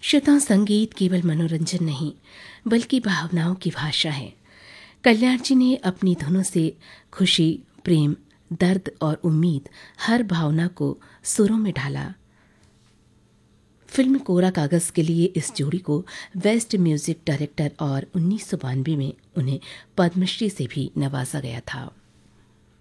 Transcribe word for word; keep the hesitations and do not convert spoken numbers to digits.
श्रोताओं, संगीत केवल मनोरंजन नहीं बल्कि भावनाओं की भाषा है। कल्याण जी ने अपनी धुनों से खुशी, प्रेम, दर्द और उम्मीद हर भावना को सुरों में ढाला। फिल्म कोरा कागज के लिए इस जोड़ी को बेस्ट म्यूजिक डायरेक्टर और उन्नीस सौ बानवे में उन्हें पद्मश्री से भी नवाजा गया था।